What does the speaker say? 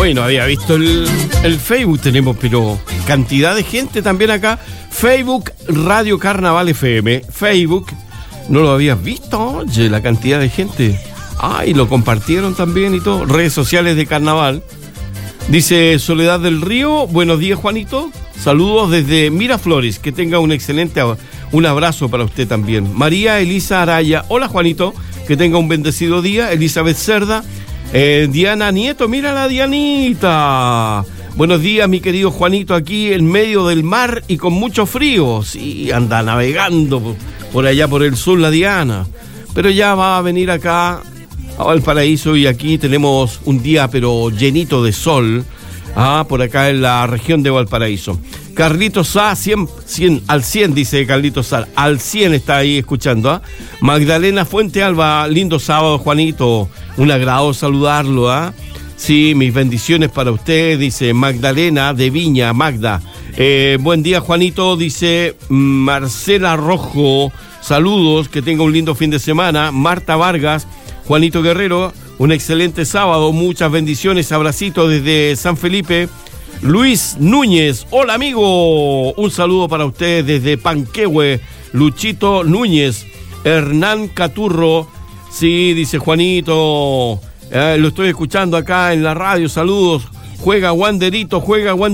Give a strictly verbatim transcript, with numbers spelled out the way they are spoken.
Hoy no había visto el, el Facebook, tenemos pero cantidad de gente también acá. Facebook Radio Carnaval F M. Facebook, no lo habías visto, oye, la cantidad de gente. Ay, lo compartieron también y todo. Redes sociales de Carnaval. Dice Soledad del Río, buenos días Juanito. Saludos desde Miraflores, que tenga un excelente, un abrazo para usted también. María Elisa Araya, hola Juanito, que tenga un bendecido día. Elizabeth Cerda, eh, Diana Nieto, mira la Dianita. Buenos días mi querido Juanito, aquí en medio del mar y con mucho frío. Sí, anda navegando por allá por el sur la Diana, pero ya va a venir acá a Valparaíso y aquí tenemos un día pero llenito de sol. Ah, por acá en la región de Valparaíso. Carlitos Sá, cien, cien, al cien, dice Carlitos Sá. Al cien está ahí escuchando. ¿ah? Magdalena Fuente Alba, lindo sábado, Juanito. Un agrado saludarlo. ¿ah? Sí, mis bendiciones para usted, dice Magdalena de Viña, Magda. Eh, buen día, Juanito, dice Marcela Rojo. Saludos, que tenga un lindo fin de semana. Marta Vargas, Juanito Guerrero. Un excelente sábado, muchas bendiciones, abracitos desde San Felipe. Luis Núñez, hola amigo, un saludo para ustedes desde Panquehue. Luchito Núñez, Hernán Caturro, sí, dice Juanito, eh, lo estoy escuchando acá en la radio, saludos. Juega Wanderito, juega Wanderito.